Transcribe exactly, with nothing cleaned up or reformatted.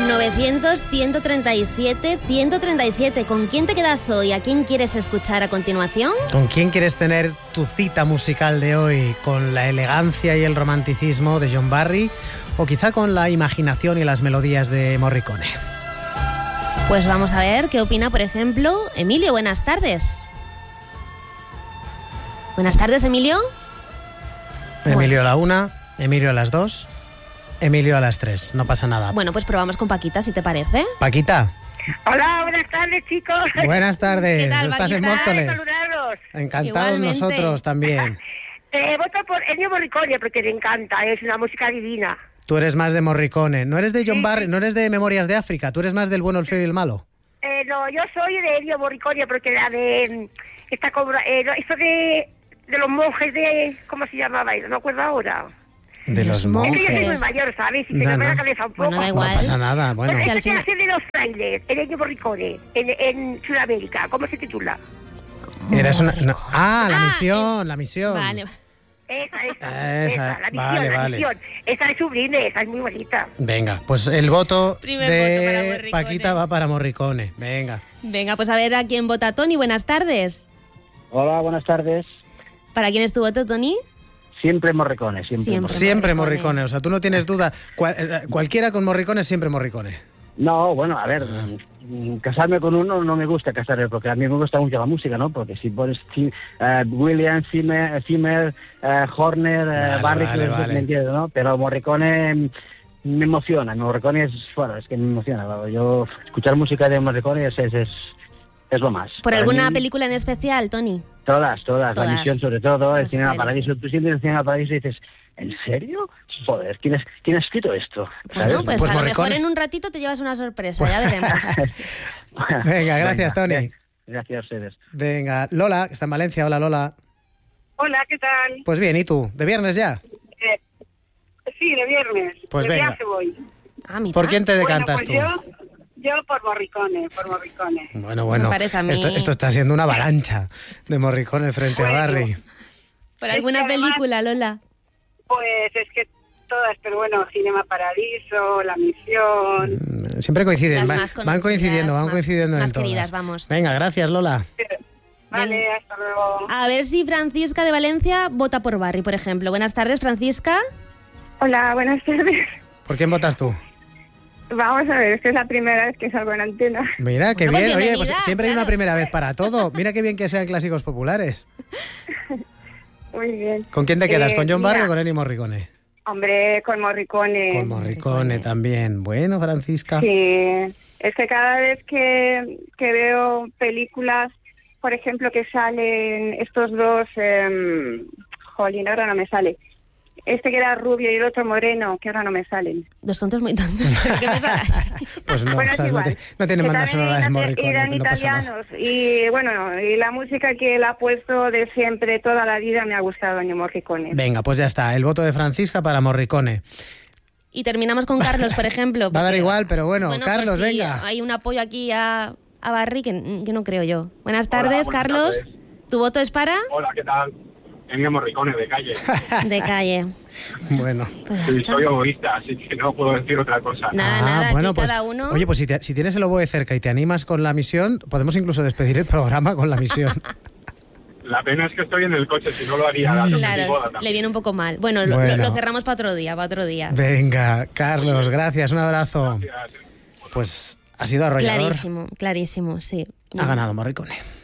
novecientos, ciento treinta y siete, ciento treinta y siete. ¿Con quién te quedas hoy? ¿A quién quieres escuchar a continuación? ¿Con quién quieres tener tu cita musical de hoy? ¿Con la elegancia y el romanticismo de John Barry? ¿O quizá con la imaginación y las melodías de Morricone? Pues vamos a ver qué opina, por ejemplo, Emilio. Buenas tardes. Buenas tardes, Emilio. Emilio a la una, Emilio a las dos, Emilio a las tres. No pasa nada. Bueno, pues probamos con Paquita, si te parece. Paquita. Hola, buenas tardes, chicos. Buenas tardes. ¿Qué tal, Estás en Paquita? Móstoles. Saludaros. Encantados Igualmente. nosotros también. Eh, voto por Ennio Morricone porque me encanta, es una música divina. Tú eres más de Morricone. No eres de John Sí. Barry, no eres de Memorias de África. Tú eres más del bueno, el feo y el malo. Eh, no, yo soy de Ennio Morricone porque la de... Esta cobra, eh, no, eso de, de los monjes de... ¿Cómo se llamaba? No me acuerdo ahora. De los Es que monjes. yo soy muy mayor, ¿sabes? Y se No, me va no. la cabeza un poco. Bueno, da No igual. pasa nada. Bueno, Bueno, al esta final- clase de los frailes, el Ennio Morricone, en, en Sudamérica, ¿cómo se titula? eres una. no. Ah, la Ah, misión, la misión. Vale. Esa, esa, Esa, esa, la misión, vale, la vale. misión. Esa es sublime, esa es muy bonita. Venga, pues el voto Primer voto para de Morricone. Paquita va para Morricone. Venga. Venga, pues a ver a quién vota Tony. Buenas tardes. Hola, buenas tardes. ¿Para quién es tu voto, Tony? Siempre Morricone, siempre, Siempre. Morricone. Siempre Morricone. Morricone. O sea, tú no tienes duda. Cual- eh, cualquiera con Morricone, siempre Morricone. No, bueno, a ver, mm, casarme con uno no me gusta casarme, porque a mí me gusta mucho la música, ¿no? Porque si pones Ci- eh, Williams, Zimmer, Zimmer eh, Horner, eh, Vale, Barry, vale, pues, vale. me entiendes, ¿no? Pero Morricone mm, me emociona, Morricone es, bueno, es que me emociona. claro. Yo, escuchar música de Morricone es, es, es, es lo más. ¿Por Para alguna mí, película en especial, Tony? Todas, todas, Todas. La Misión sobre todo, el Las Cinema pelis. Paradiso. Tú sientes el Cinema Paradiso y dices, ¿en serio? Joder, ¿quién, es, ¿quién ha escrito esto? ¿Sabes? Bueno, pues, Pues a lo Morricone. mejor en un ratito te llevas una sorpresa, ya veremos. Venga, gracias, Tony. Gracias a ustedes. Venga, Lola, que está en Valencia. Hola, Lola. Hola, ¿qué tal? Pues bien, ¿y tú? ¿De viernes ya? Eh, sí, de viernes. Pues de venga. viaje voy. Ah, mira. ¿Por quién te decantas bueno, pues tú? yo, yo por Morricone, por Morricone. Bueno, bueno. Me parece a mí. Esto, esto está siendo una avalancha de Morricone frente a Bueno. Barry. ¿Por Es alguna que además- película, Lola? Pues es que todas, pero bueno, Cinema Paradiso, La Misión... Mm, Siempre coinciden, Las van, más van conocidas, coincidiendo, van más- coincidiendo más en todas. queridas, vamos. Venga, gracias, Lola. Vale, hasta luego. A ver si Francisca de Valencia vota por Barry, por ejemplo. Buenas tardes, Francisca. Hola, buenas tardes. ¿Por quién votas tú? Vamos a ver, es que es la primera vez que salgo en antena. Mira, qué Bueno, pues bien. Oye, pues bienvenida, siempre hay una claro. primera vez para todo. Mira qué bien que sean clásicos populares. Muy bien. ¿Con quién te quedas? Eh, ¿Con John Barry mira, o con Ennio Morricone? Hombre, con Morricone. Con Morricone también. Bueno, Francisca. Sí, es que cada vez que, que veo películas, por ejemplo, que salen estos dos, eh, jolín, ahora no me sale. Este que era rubio y el otro moreno, que ahora no me salen. Dos tontos muy tontos. ¿Qué me sale? Pues no, Bueno, es ¿sabes? no, igual. te- no tiene Que banda también sonora de eran- Morricone. eran no pasa nada. italianos y bueno, y la música que él ha puesto de siempre, toda la vida, me ha gustado Ennio Morricone. Venga, pues ya está. El voto de Francisca para Morricone. Y terminamos con Carlos, por ejemplo. Va a dar porque- igual, pero bueno, Bueno, Carlos, por si venga. hay un apoyo aquí a, a Barry que, que no creo yo. Buenas tardes, buenas Carlos. tardes. ¿Tu voto es para? Hola, ¿qué tal? Ennio Morricone, de calle. De calle. Bueno. Pues ya Sí, está. soy egoísta, así que no puedo decir otra cosa. Nada, Ah, nada, bueno, aquí pues, cada uno. Oye, pues si, te- si tienes el oboe cerca y te animas con la misión, podemos incluso despedir el programa con la misión. La pena es que estoy en el coche, si no lo haría. dado que mi boda Claro, también. le viene un poco mal. Bueno, lo, Bueno. lo- lo cerramos para otro día, para otro día. Venga, Carlos, gracias, un abrazo. Gracias. Pues ha sido arrollador. Clarísimo, clarísimo, sí. Ha ganado Morricone.